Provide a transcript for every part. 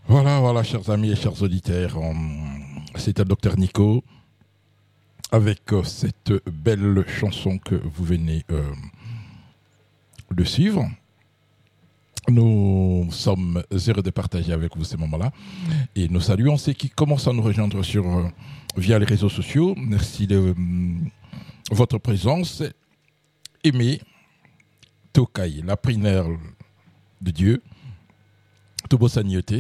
Voilà, chers amis et chers auditeurs, c'était le docteur Nico avec cette belle chanson que vous venez de suivre. Nous sommes heureux de partager avec vous ces moments-là et nous saluons ceux qui commencent à nous rejoindre via les réseaux sociaux. Merci de votre présence. Aimez Tokai, la prière de Dieu. Tobo Sagnoté.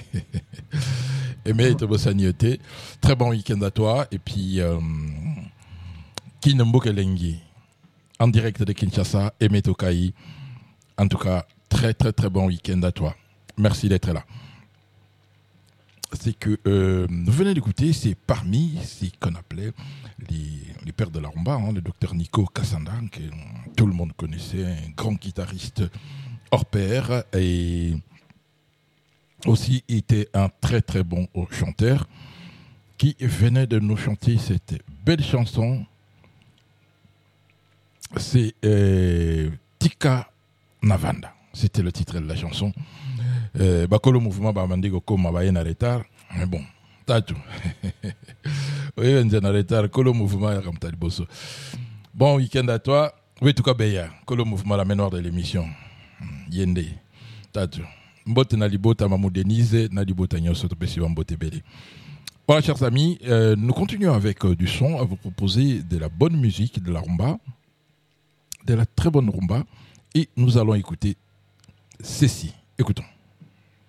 Aimé Tobo Sagnoté. Très bon week-end à toi. Et puis, Kinembo Kelengi, en direct de Kinshasa. Aimé Tokai. En tout cas, très, très, très bon week-end à toi. Merci d'être là. C'est que vous venez d'écouter, c'est parmi ce qu'on appelait les pères de la rumba, hein, le docteur Nico Kassanda, que tout le monde connaissait, un grand guitariste hors pair et aussi était un très très bon chanteur qui venait de nous chanter cette belle chanson. C'est Tika Navanda. C'était le titre de la chanson. Bakolo mouvement Bamandigo comme Mabaye na retard. Mais bon, tatu. Oui, on est en retard. Kolo mouvement Ramtali Bosso. Bon week-end à toi. Oui, tout cas, Beya. Kolo mouvement la mémoire de l'émission. Yende. Tatu. Mbote na libota mamou Denise, na libota nyoso to pesi mbote bele. Voilà, chers amis, nous continuons avec du son à vous proposer de la bonne musique, de la rumba, de la très bonne rumba, et nous allons écouter ceci. Écoutons.